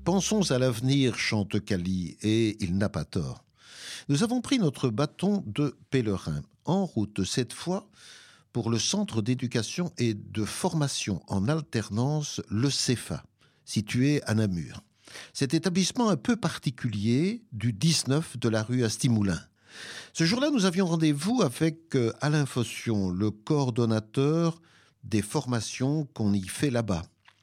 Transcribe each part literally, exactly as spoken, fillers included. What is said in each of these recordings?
Pensons à l'avenir, chante Cali, et il n'a pas tort. Nous avons pris notre bâton de pèlerin, en route cette fois pour le Centre d'éducation et de formation en alternance, le C E F A, situé à Namur. Cet établissement un peu particulier du dix-neuf de la rue Astimoulin. Ce jour-là, nous avions rendez-vous avec Alain Fossion, le coordonnateur des formations qu'on y fait là-bas.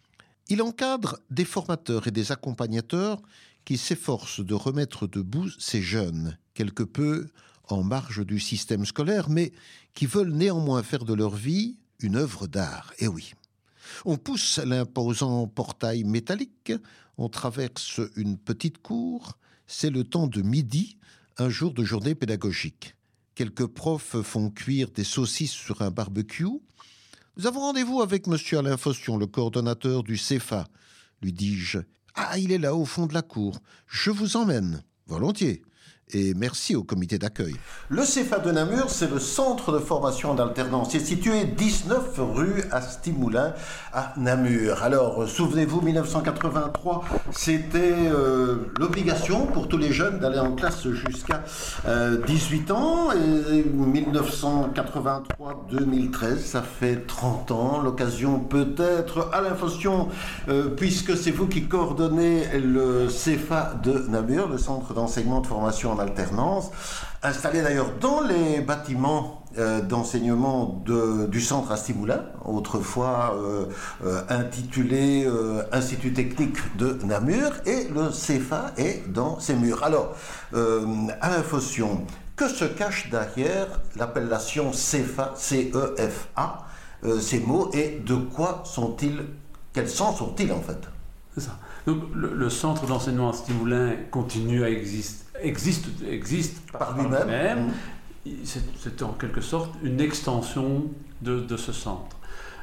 Il encadre des formateurs et des accompagnateurs qui s'efforcent de remettre debout ces jeunes, quelque peu en marge du système scolaire, mais qui veulent néanmoins faire de leur vie une œuvre d'art. Et oui, on pousse l'imposant portail métallique, on traverse une petite cour, c'est le temps de midi, un jour de journée pédagogique. Quelques profs font cuire des saucisses sur un barbecue. Nous avons rendez-vous avec monsieur Alain Fossion, le coordonnateur du C E F A. Lui dis-je, « Ah, il est là au fond de la cour. Je vous emmène. » Volontiers. Et merci au comité d'accueil. Le C E F A de Namur, c'est le centre de formation d'alternance. C'est situé dix-neuf rue Astimoulin à Namur. Alors, souvenez-vous, dix-neuf cent quatre-vingt-trois, c'était euh, l'obligation pour tous les jeunes d'aller en classe jusqu'à euh, dix-huit ans. Et dix-neuf cent quatre-vingt-trois deux mille treize, ça fait trente ans. L'occasion peut-être, Alain Fossion, euh, puisque c'est vous qui coordonnez le C E F A de Namur, le centre d'enseignement de formation en alternance, installé d'ailleurs dans les bâtiments euh, d'enseignement de, du centre Astimoulin, autrefois euh, euh, intitulé euh, Institut technique de Namur, et le C E F A est dans ces murs. Alors, euh, Alain Fossion, que se cache derrière l'appellation C E F A, C E F A, euh, ces mots, et de quoi sont-ils, quel sens ont-ils en fait? C'est ça. Donc, le, le centre d'enseignement Astimoulin continue à exister. existe, existe par, par lui-même. lui-même. Mmh. C'est, c'est en quelque sorte une extension de, de ce centre.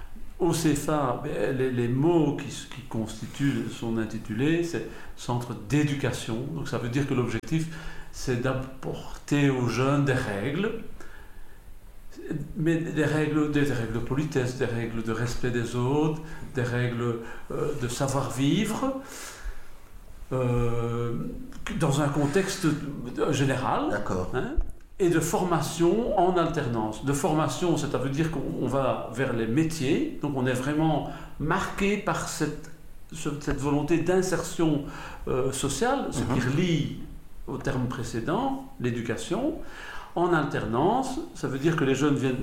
Au C E F A, les, les mots qui, qui constituent son intitulé, c'est centre d'éducation. Donc ça veut dire que l'objectif, c'est d'apporter aux jeunes des règles, mais des règles, des règles de politesse, des règles de respect des autres, des règles euh, de savoir-vivre. Euh, dans un contexte général, hein, et de formation en alternance. De formation, ça veut dire qu'on va vers les métiers, donc on est vraiment marqué par cette, cette volonté d'insertion euh, sociale, ce mm-hmm. qui relie au terme précédent, l'éducation. En alternance, ça veut dire que les jeunes viennent,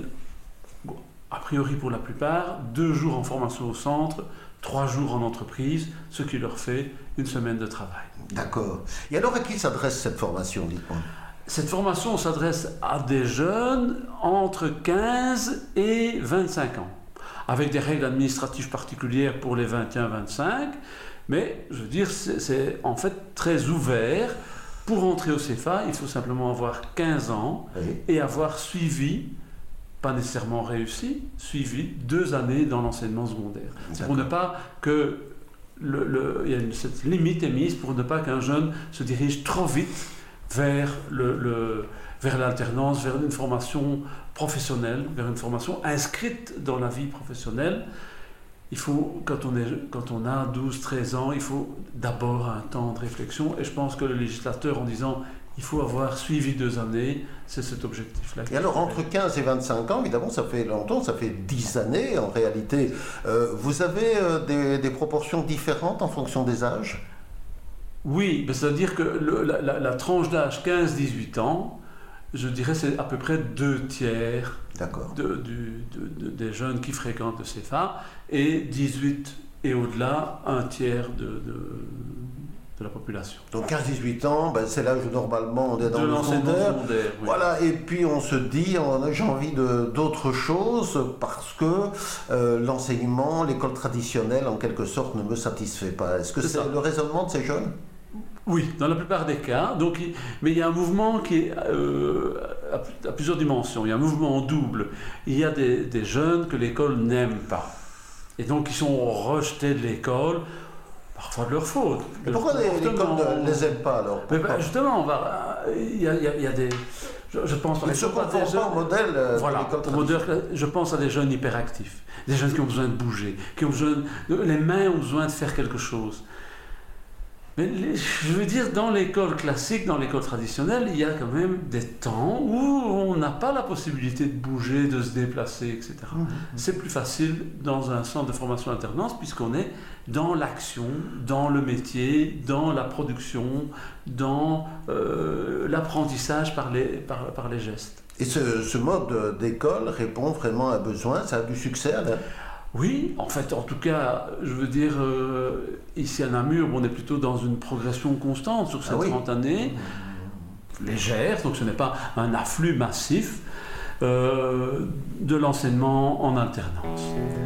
a priori pour la plupart, deux jours en formation au centre, trois jours en entreprise, ce qui leur fait une semaine de travail. D'accord. Et alors à qui s'adresse cette formation, dites-moi? Cette formation s'adresse à des jeunes entre quinze et vingt-cinq ans, avec des règles administratives particulières pour les vingt et un vingt-cinq, mais je veux dire, c'est, c'est en fait très ouvert. Pour entrer au C E F A, il faut simplement avoir quinze ans oui. et avoir suivi, pas nécessairement réussi, suivi deux années dans l'enseignement secondaire. C'est pour ne pas que le, le, il y a une, cette limite est mise pour ne pas qu'un jeune se dirige trop vite vers, le, le, vers l'alternance, vers une formation professionnelle, vers une formation inscrite dans la vie professionnelle. Il faut, quand on, est, quand on a douze treize ans, il faut d'abord un temps de réflexion. Et je pense que le législateur, en disant il faut avoir suivi deux années, c'est cet objectif-là. Et alors, entre quinze et vingt-cinq ans, évidemment, ça fait longtemps, ça fait dix années en réalité. Euh, vous avez euh, des, des proportions différentes en fonction des âges? Oui, c'est-à-dire que le, la, la, la tranche d'âge quinze dix-huit ans, je dirais c'est à peu près deux tiers de, du, de, de, des jeunes qui fréquentent le C E F A, et dix-huit et au-delà, un tiers de, de, de la population. Donc quinze dix-huit ans, ben c'est l'âge où normalement on est dans de le secondaire. Oui. Voilà, et puis on se dit, j'ai envie de, d'autres choses parce que euh, l'enseignement, l'école traditionnelle en quelque sorte ne me satisfait pas. Est-ce que c'est, c'est le raisonnement de ces jeunes? Oui, dans la plupart des cas. Donc, mais il y a un mouvement qui est euh, à, à plusieurs dimensions. Il y a un mouvement double. Il y a des, des jeunes que l'école n'aime pas. Et donc, ils sont rejetés de l'école, parfois de leur faute. Mais pourquoi l'école ne les aime pas alors? Mais ben, justement, on va, il, y a, il, y a, il y a des... Je, je pense Ils ne se conforment pas au modèle euh, voilà, de l'école au modèle, je pense à des jeunes hyperactifs. Des jeunes qui ont besoin de bouger. Qui ont besoin de, les mains ont besoin de faire quelque chose. Mais les, je veux dire, dans l'école classique, dans l'école traditionnelle, il y a quand même des temps où on n'a pas la possibilité de bouger, de se déplacer, et cetera. Mmh. C'est plus facile dans un centre de formation alternance puisqu'on est dans l'action, dans le métier, dans la production, dans euh, l'apprentissage par les, par, par les gestes. Et ce, ce mode d'école répond vraiment à un besoin, ça a du succès, Alain ? Oui, en fait, en tout cas, je veux dire, euh, ici à Namur, on est plutôt dans une progression constante sur ces ah oui. trente années, légère, donc ce n'est pas un afflux massif euh, de l'enseignement en alternance.